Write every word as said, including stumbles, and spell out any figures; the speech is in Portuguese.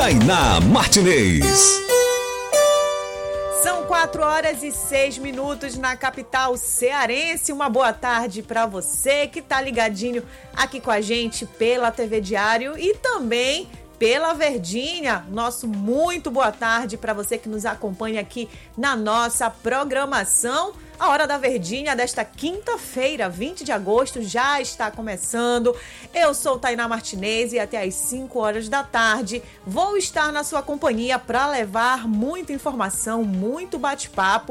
Tainá Martinez. São quatro horas e seis minutos na capital cearense. Uma boa tarde para você que tá ligadinho aqui com a gente pela T V Diário e também pela Verdinha. Nosso muito boa tarde para você que nos acompanha aqui na nossa programação. A Hora da Verdinha desta quinta-feira, vinte de agosto, já está começando. Eu sou Tainá Martinez e até às cinco horas da tarde vou estar na sua companhia para levar muita informação, muito bate-papo